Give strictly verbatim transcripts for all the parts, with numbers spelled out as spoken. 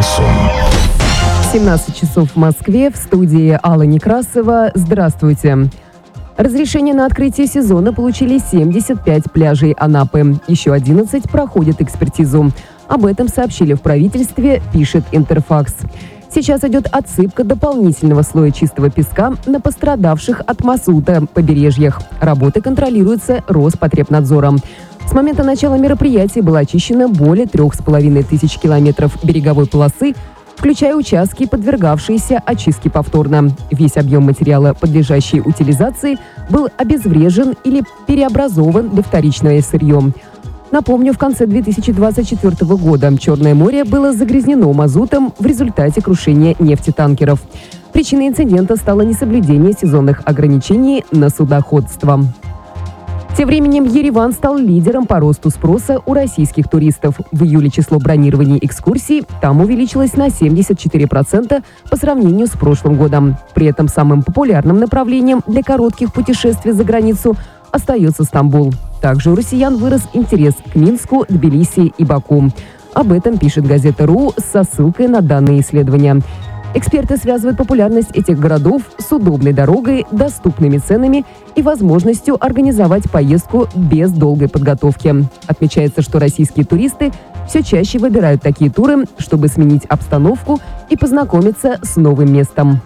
Шансон. семнадцать часов в Москве, в студии Алла Некрасова. Здравствуйте. Разрешение на открытие сезона получили семьдесят пять пляжей Анапы. Еще одиннадцать проходят экспертизу. Об этом сообщили в правительстве, пишет Интерфакс. Сейчас идет отсыпка дополнительного слоя чистого песка на пострадавших от мазута побережьях. Работы контролируются Роспотребнадзором. С момента начала мероприятия было очищено более трех с половиной тысяч километров береговой полосы, включая участки, подвергавшиеся очистке повторно. Весь объем материала, подлежащий утилизации, был обезврежен или переобразован во вторичное сырье. Напомню, в конце две тысячи двадцать четвёртого года Черное море было загрязнено мазутом в результате крушения нефтетанкеров. Причиной инцидента стало несоблюдение сезонных ограничений на судоходство. Тем временем Ереван стал лидером по росту спроса у российских туристов. В июле число бронирований экскурсий там увеличилось на семьдесят четыре процента по сравнению с прошлым годом. При этом самым популярным направлением для коротких путешествий за границу остается Стамбул. Также у россиян вырос интерес к Минску, Тбилиси и Баку. Об этом пишет газета РУ со ссылкой на данные исследования. Эксперты связывают популярность этих городов с удобной дорогой, доступными ценами и возможностью организовать поездку без долгой подготовки. Отмечается, что российские туристы все чаще выбирают такие туры, чтобы сменить обстановку и познакомиться с новым местом.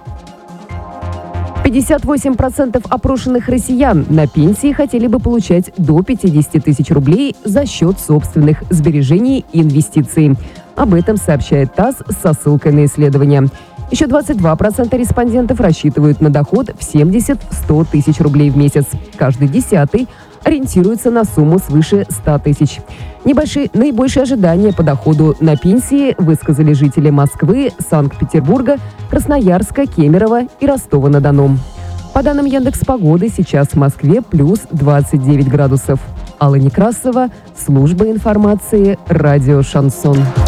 пятьдесят восемь процентов опрошенных россиян на пенсии хотели бы получать до пятидесяти тысяч рублей за счет собственных сбережений и инвестиций. Об этом сообщает ТАСС со ссылкой на исследование. Еще двадцать два процента респондентов рассчитывают на доход в семьдесят-сто тысяч рублей в месяц. Каждый десятый ориентируется на сумму свыше ста тысяч. Небольшие, наибольшие ожидания по доходу на пенсии высказали жители Москвы, Санкт-Петербурга, Красноярска, Кемерово и Ростова-на-Дону. По данным Яндекс.Погоды, сейчас в Москве плюс двадцать девять градусов. Алла Некрасова, служба информации, радио «Шансон».